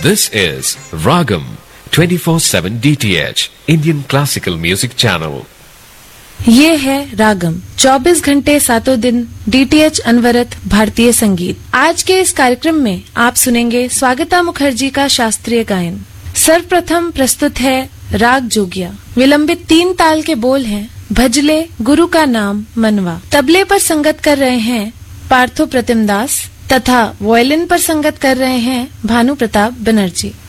This is Ragam 24/7 DTH Indian Classical Music Channel. ये है रागम 24 घंटे 7 दिन DTH अनवरत भारतीय संगीत। आज के इस कार्यक्रम में आप सुनेंगे स्वागता मुखर्जी का शास्त्रीय गायन। सर्वप्रथम प्रस्तुत है राग जोगिया। विलंबित 3 ताल के बोल हैं भजले गुरु का नाम मनवा। तबले पर संगत कर रहे हैं पार्थो प्रतिम दास तथा वायलिन पर संगत कर रहे हैं भानु प्रताप बनर्जी।